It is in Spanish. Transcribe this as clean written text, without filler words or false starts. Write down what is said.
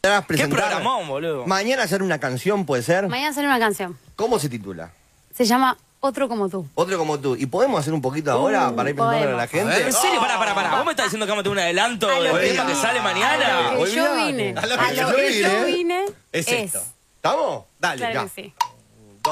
presentar. ¿Qué programón, boludo? Mañana hacer una canción, ¿puede ser? Mañana sale una canción. ¿Cómo se titula? Se llama Otro como tú. Otro como tú. ¿Y podemos hacer un poquito ahora para ir presentándole a la gente? ¿En serio? Pará. ¿Vos me estás diciendo que vamos a tener un adelanto del tema que sale mañana? A lo que yo vine. A lo que yo vine vine es esto. ¿Estamos? Dale, Claro ya. que sí.